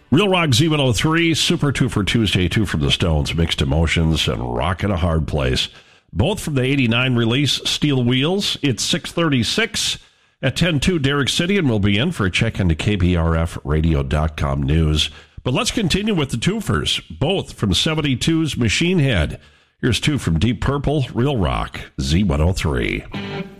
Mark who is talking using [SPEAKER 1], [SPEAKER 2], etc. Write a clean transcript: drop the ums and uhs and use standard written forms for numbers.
[SPEAKER 1] Real Rock Z103, Super 2 for Tuesday, 2 from the Stones, Mixed Emotions, and Rock in a Hard Place. Both from the 89 release, Steel Wheels. It's 6:36 at 10:02 Derrick City, and we'll be in for a check into KBRFradio.com news. But let's continue with the twofers, both from 72's Machine Head. Here's two from Deep Purple, Real Rock, Z103.